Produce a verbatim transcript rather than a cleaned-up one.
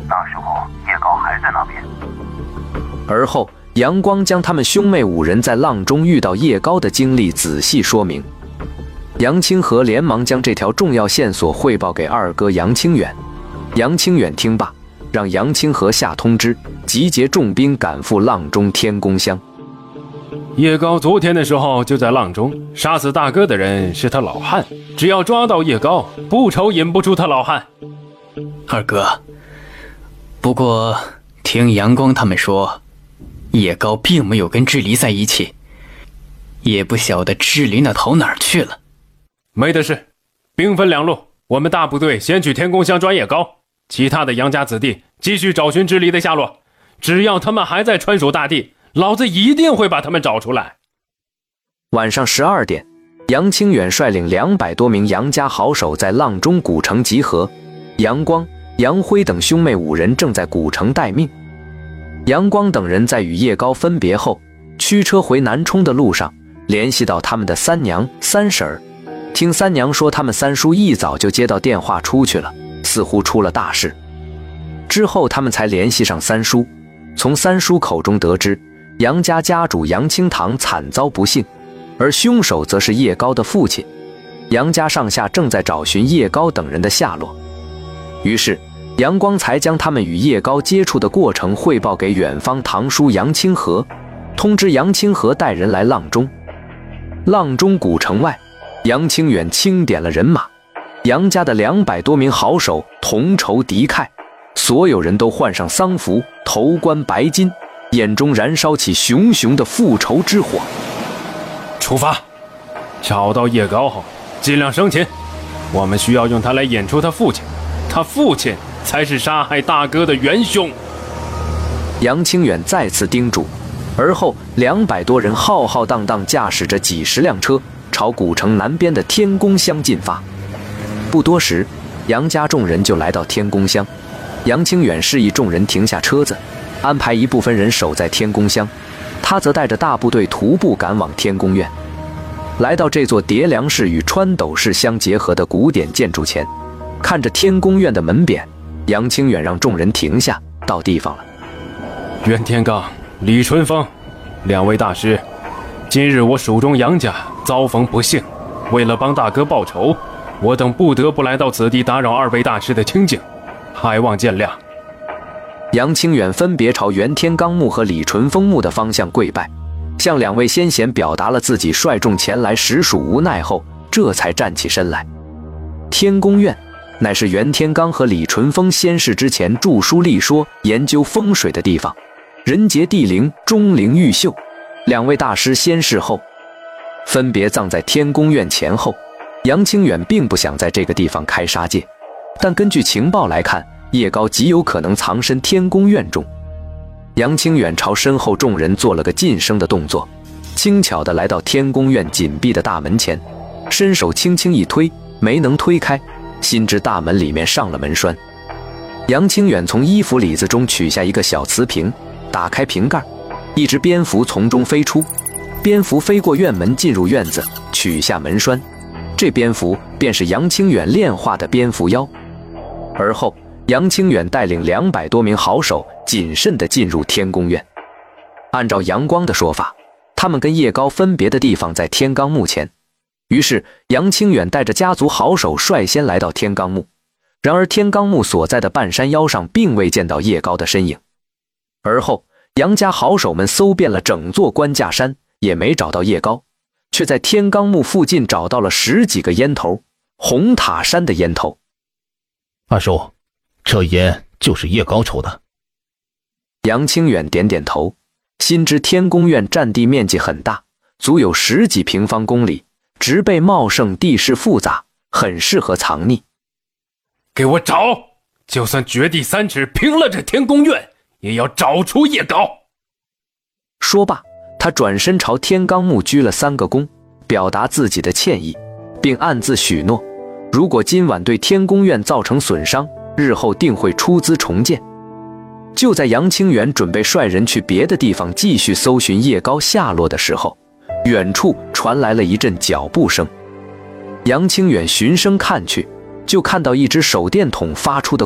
那时候叶高还在那边。 而后，杨光将他们兄妹五人在浪中遇到叶高的经历仔细说明。杨清河连忙将这条重要线索汇报给二哥杨清远。杨清远听罢，让杨清河下通知，集结重兵赶赴阆中天宫乡。 叶高昨天的时候就在阆中，杀死大哥的人是他老汉，只要抓到叶高，不愁引不出他老汉。 二哥，不过听杨光他们说，叶高并没有跟志离在一起，也不晓得志离那逃哪儿去了。 没的事，兵分两路，我们大部队先去天宫乡抓叶高，其他的杨家子弟继续找寻志离的下落。只要他们还在川蜀大地，老子一定会把他们找出来。 晚上十二点，杨清远率领两百多名杨家好手在阆中古城集合。杨光、杨辉等兄妹五人正在古城待命。杨光等人在与叶高分别后，驱车回南充的路上，联系到他们的三娘、三婶儿。听三娘说，他们三叔一早就接到电话出去了，似乎出了大事。之后他们才联系上三叔，从三叔口中得知，杨家家主杨清堂惨遭不幸，而凶手则是叶高的父亲。杨家上下正在找寻叶高等人的下落。于是杨光才将他们与叶高接触的过程汇报给远方堂叔杨清河，通知杨清河带人来阆中。阆中古城外，杨清远清点了人马，杨家的两百多名好手同仇敌忾，所有人都换上丧服，头冠白巾，眼中燃烧起熊熊的复仇之火。 出发！找到叶高后，尽量生擒。我们需要用他来引出他父亲，他父亲才是杀害大哥的元凶。 杨清远再次叮嘱，而后两百多人浩浩荡荡驾驶着几十辆车，朝古城南边的天宫乡进发。不多时，杨家众人就来到天宫乡。杨清远示意众人停下车子，安排一部分人守在天宫乡，他则带着大部队徒步赶往天宫院。来到这座叠梁式与穿斗式相结合的古典建筑前，看着天宫院的门匾，杨清远让众人停下，到地方了。 袁天罡、李淳风两位大师，今日我蜀中杨家遭逢不幸，为了帮大哥报仇，我等不得不来到此地打扰二位大师的清静，还望见谅。 杨清远分别朝袁天罡墓和李淳风墓的方向跪拜，向两位先贤表达了自己率众前来实属无奈后，这才站起身来。天宫院乃是袁天罡和李淳风先世之前著书立说、研究风水的地方，人杰地灵，钟灵毓秀。两位大师先逝后，分别葬在天宫院前后。杨清远并不想在这个地方开杀戒，但根据情报来看，叶高极有可能藏身天宫院中。杨清远朝身后众人做了个噤声的动作，轻巧地来到天宫院紧闭的大门前，伸手轻轻一推，没能推开，心知大门里面上了门栓。杨清远从衣服里子中取下一个小瓷瓶，打开瓶盖，一只蝙蝠从中飞出，蝙蝠飞过院门进入院子，取下门栓，这蝙蝠便是杨清远炼化的蝙蝠妖。而后杨清远带领两百多名好手谨慎地进入天宫院。按照杨光的说法，他们跟叶高分别的地方在天罡墓前，于是杨清远带着家族好手率先来到天罡墓。然而天罡墓所在的半山腰上并未见到叶高的身影。而后杨家好手们搜遍了整座关架山，也没找到叶高，却在天罡墓附近找到了十几个烟头，红塔山的烟头。 二叔，这烟就是叶高抽的。 杨清远点点头，心知天宫院占地面积很大，足有十几平方公里，植被茂盛，地势复杂，很适合藏匿。 给我找！就算掘地三尺，平了这天宫院，也要找出叶高。 说罢，他转身朝天罡墓鞠了三个躬，表达自己的歉意，并暗自许诺，如果今晚对天宫院造成损伤，日后定会出资重建。就在杨清远准备率人去别的地方继续搜寻叶高下落的时候，远处传来了一阵脚步声。杨清远循声看去，就看到一只手电筒发出的